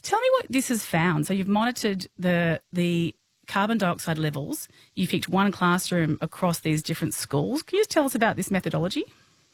Tell me what this has found. So you've monitored the carbon dioxide levels. You picked one classroom across these different schools. Can you just tell us about this methodology?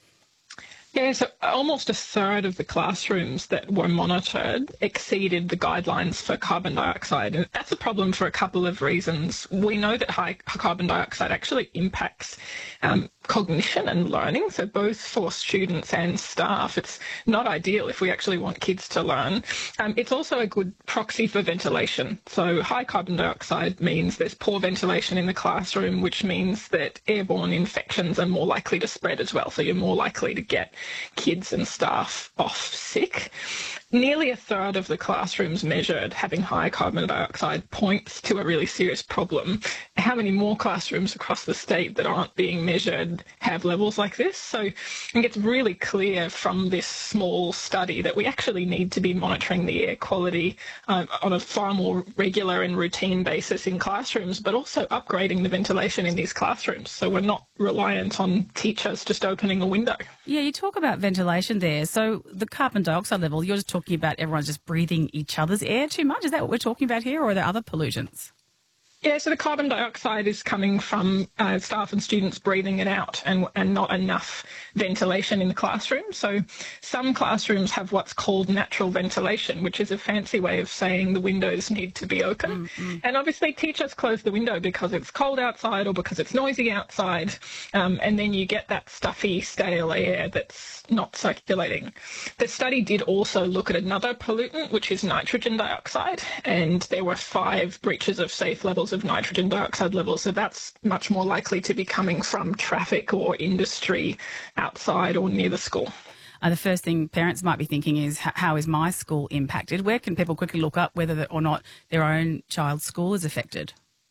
Yeah, so almost a third of the classrooms that were monitored exceeded the guidelines for carbon dioxide. And that's a problem for a couple of reasons. We know that high carbon dioxide actually impacts cognition and learning, so both for students and staff. It's not ideal if we actually want kids to learn. It's also a good proxy for ventilation. So high carbon dioxide means there's poor ventilation in the classroom, which means that airborne infections are more likely to spread as well. So you're more likely to get kids and staff off sick. Nearly a third of the classrooms measured having high carbon dioxide points to a really serious problem. How many more classrooms across the state that aren't being measured have levels like this? So I think it's really clear from this small study that we actually need to be monitoring the air quality on a far more regular and routine basis in classrooms, but also upgrading the ventilation in these classrooms so we're not reliant on teachers just opening a window. Yeah, you talk about ventilation there. So the carbon dioxide level, you're just talking about everyone's just breathing each other's air too much. Is that what we're talking about here, or are there other pollutants? Yeah, so the carbon dioxide is coming from staff and students breathing it out and not enough ventilation in the classroom. So some classrooms have what's called natural ventilation, which is a fancy way of saying the windows need to be open. Mm-hmm. And obviously teachers close the window because it's cold outside or because it's noisy outside, and then you get that stuffy, stale air that's not circulating. The study did also look at another pollutant, which is nitrogen dioxide, and there were 5 breaches of safe levels of nitrogen dioxide levels, so that's much more likely to be coming from traffic or industry outside or near the school. The first thing parents might be thinking is, how is my school impacted? Where can people quickly look up whether or not their own child's school is affected?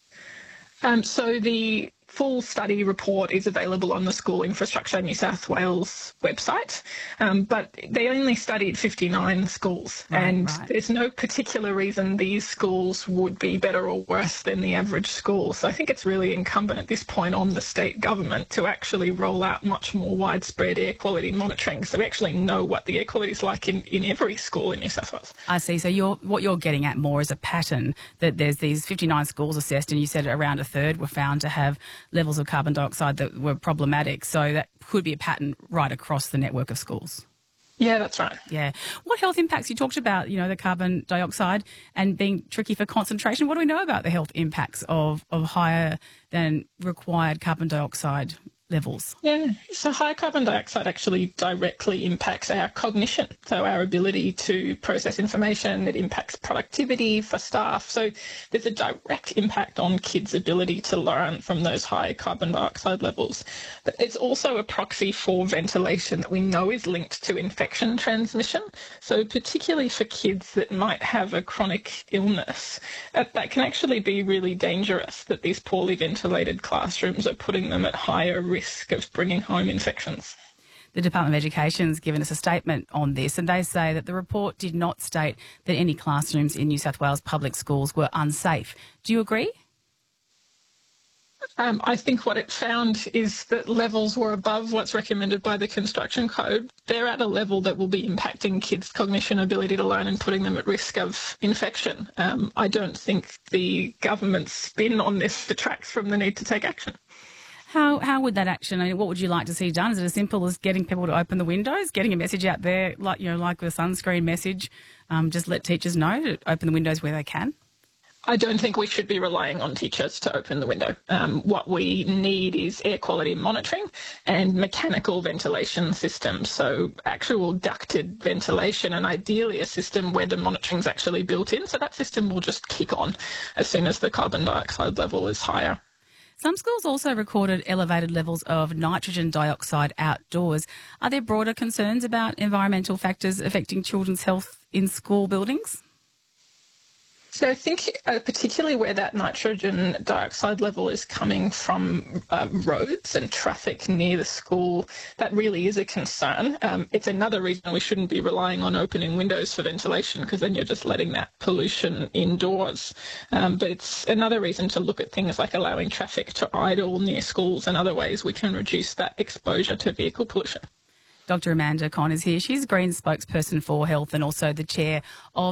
So the full study report is available on the School Infrastructure New South Wales website, but they only studied 59 schools, and there's no particular reason these schools would be better or worse than the average school. So I think it's really incumbent at this point on the state government to actually roll out much more widespread air quality monitoring, so we actually know what the air quality is like in every school in New South Wales. I see. So what you're getting at more is a pattern, that there's these 59 schools assessed, and you said around a third were found to have levels of carbon dioxide that were problematic. So that could be a pattern right across the network of schools. Yeah, that's right. Yeah. What health impacts? You talked about, the carbon dioxide and being tricky for concentration. What do we know about the health impacts of higher than required carbon dioxide levels? Yeah, so high carbon dioxide actually directly impacts our cognition, so our ability to process information. It impacts productivity for staff. So there's a direct impact on kids' ability to learn from those high carbon dioxide levels. But it's also a proxy for ventilation that we know is linked to infection transmission. So particularly for kids that might have a chronic illness, that can actually be really dangerous, that these poorly ventilated classrooms are putting them at higher risk of bringing home infections. The Department of Education has given us a statement on this, and they say that the report did not state that any classrooms in New South Wales public schools were unsafe. Do you agree? I think what it found is that levels were above what's recommended by the construction code. They're at a level that will be impacting kids' cognition, ability to learn, and putting them at risk of infection. I don't think the government's spin on this detracts from the need to take action. How would that action, what would you like to see done? Is it as simple as getting people to open the windows, getting a message out there, like the sunscreen message, just let teachers know to open the windows where they can? I don't think we should be relying on teachers to open the window. What we need is air quality monitoring and mechanical ventilation systems, so actual ducted ventilation, and ideally a system where the monitoring is actually built in, so that system will just kick on as soon as the carbon dioxide level is higher. Some schools also recorded elevated levels of nitrogen dioxide outdoors. Are there broader concerns about environmental factors affecting children's health in school buildings? So I think particularly where that nitrogen dioxide level is coming from roads and traffic near the school, that really is a concern. It's another reason we shouldn't be relying on opening windows for ventilation, because then you're just letting that pollution indoors. But it's another reason to look at things like allowing traffic to idle near schools and other ways we can reduce that exposure to vehicle pollution. Dr. Amanda Conn is here. She's Green spokesperson for health and also the chair of